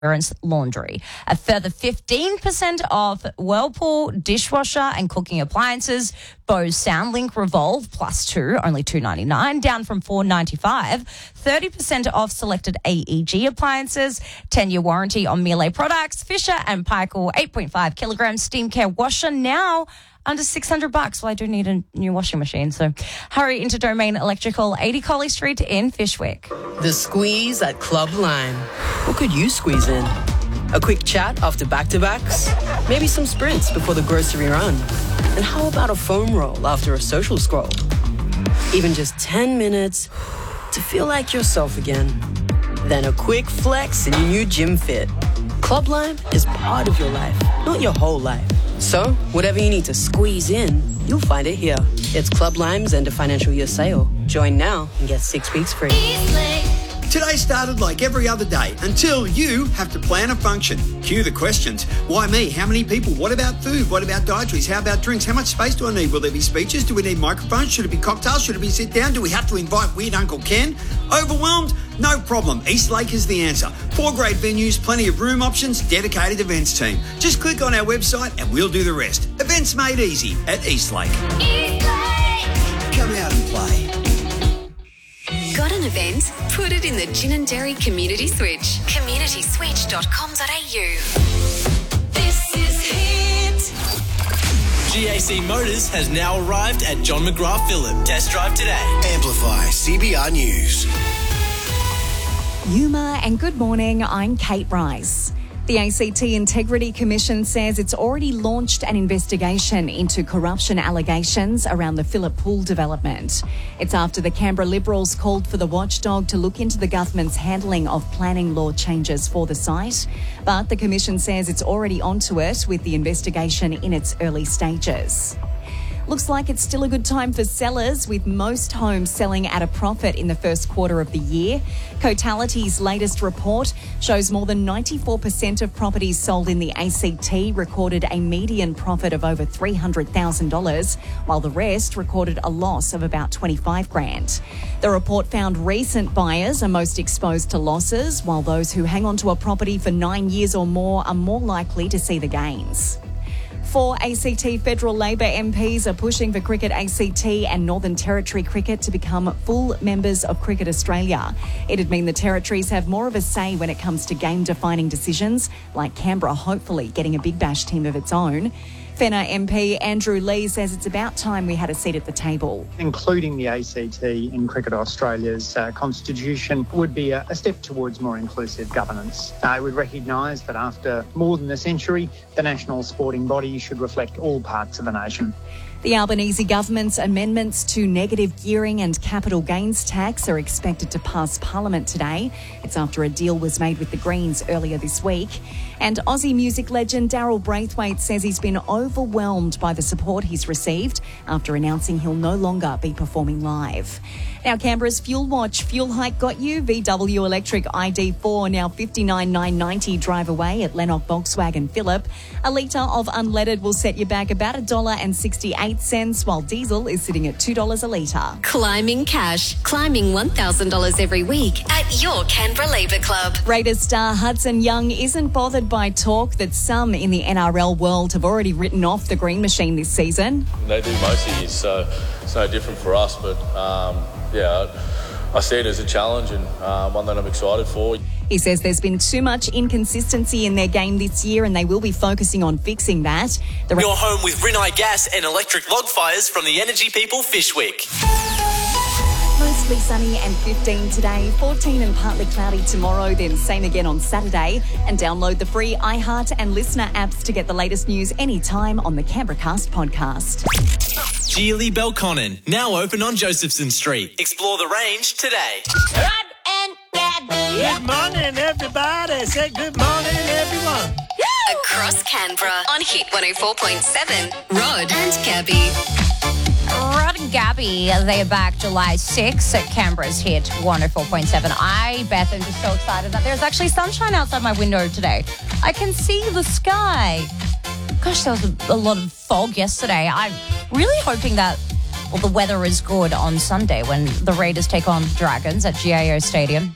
Clearance Laundry. A further 15% off Whirlpool dishwasher and cooking appliances. Bose SoundLink Revolve +2, only $2.99, down from $4.95. 30% off selected AEG appliances. 10-year warranty on Miele products. Fisher and Paykel 8.5 kilogram steam care washer now under $600. Well, I do need a new washing machine, so hurry into Domain Electrical, 80 Colley Street in Fyshwick. The squeeze at Club Lime. What could you squeeze in? A quick chat after back-to-backs? Maybe some sprints before the grocery run? And how about a foam roll after a social scroll? Even just 10 minutes to feel like yourself again. Then a quick flex in your new gym fit. Club Lime is part of your life, not your whole life. So, whatever you need to squeeze in, you'll find it here. It's Club Lime's end of financial year sale. Join now and get 6 weeks free. Today started like every other day until you have to plan a function. Cue the questions. Why me? How many people? What about food? What about dietaries? How about drinks? How much space do I need? Will there be speeches? Do we need microphones? Should it be cocktails? Should it be sit down? Do we have to invite weird Uncle Ken? Overwhelmed? No problem. Eastlake is the answer. 4 great venues, plenty of room options, dedicated events team. Just click on our website and we'll do the rest. Events made easy at Eastlake. Come out and play. Got an event? Put it in the Gin and Dairy Community Switch. communityswitch.com.au. This is Hit. GAC Motors has now arrived at John McGrath Phillip. Test drive today. Amplify CBR News. Yuma and good morning, I'm Kate Rice. The ACT Integrity Commission says it's already launched an investigation into corruption allegations around the Phillip Pool development. It's after the Canberra Liberals called for the watchdog to look into the government's handling of planning law changes for the site. But the Commission says it's already onto it with the investigation in its early stages. Looks like it's still a good time for sellers, with most homes selling at a profit in the first quarter of the year. Cotality's latest report shows more than 94% of properties sold in the ACT recorded a median profit of over $300,000, while the rest recorded a loss of about $25,000. The report found recent buyers are most exposed to losses, while those who hang on to a property for 9 years or more are more likely to see the gains. 4 ACT federal Labor MPs are pushing for Cricket ACT and Northern Territory Cricket to become full members of Cricket Australia. It'd mean the territories have more of a say when it comes to game-defining decisions, like Canberra hopefully getting a Big Bash team of its own. Fenner MP Andrew Lee says it's about time we had a seat at the table. Including the ACT in Cricket Australia's constitution would be a step towards more inclusive governance. I would recognise that after more than a century, the national sporting body should reflect all parts of the nation. The Albanese government's amendments to negative gearing and capital gains tax are expected to pass Parliament today. It's after a deal was made with the Greens earlier this week. And Aussie music legend Daryl Braithwaite says he's been overwhelmed by the support he's received after announcing he'll no longer be performing live. Now, Canberra's Fuel Watch fuel hike got you. VW Electric ID4 now $59,990 drive away at Lennox Volkswagen Phillip. A litre of unleaded will set you back about $1.68, while diesel is sitting at $2 a litre. Climbing cash. Climbing $1,000 every week at your Canberra Labour Club. Raiders star Hudson Young isn't bothered by talk that some in the NRL world have already written off the Green Machine this season. They do most of years, so it's no different for us, but I see it as a challenge and one that I'm excited for. He says there's been too much inconsistency in their game this year and they will be focusing on fixing that. You're home with Rinnai Gas and electric log fires from the Energy People Fyshwick. Mostly sunny and 15 today, 14 and partly cloudy tomorrow, then same again on Saturday. And download the free iHeart and Listener apps to get the latest news anytime on the Canberra Cast podcast. Geely Belconnen, now open on Josephson Street. Explore the range today. Good morning, everybody. Say good morning, everyone. Across Canberra on Hit 104.7. Rod and Gabby. Rod and Gabby, they are back July 6th at Canberra's Hit 104.7. I, Beth, am just so excited that there's actually sunshine outside my window today. I can see the sky. Gosh, there was a lot of fog yesterday. I'm really hoping that the weather is good on Sunday when the Raiders take on Dragons at GIO Stadium.